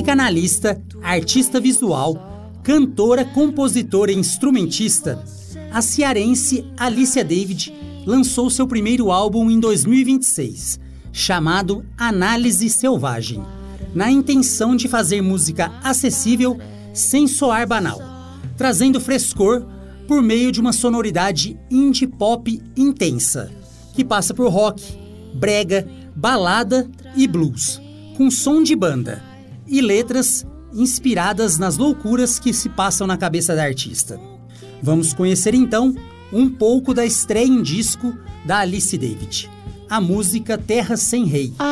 psicanalista, artista visual, cantora, compositora e instrumentista, a cearense Alicia David lançou seu primeiro álbum em 2026, chamado Análise Selvagem, na intenção de fazer música acessível sem soar banal, trazendo frescor por meio de uma sonoridade indie pop intensa, que passa por rock, brega, balada e blues, com som de banda e letras inspiradas nas loucuras que se passam na cabeça da artista. Vamos conhecer então um pouco da estreia em disco da Alicia David, a música Terra Sem Rei.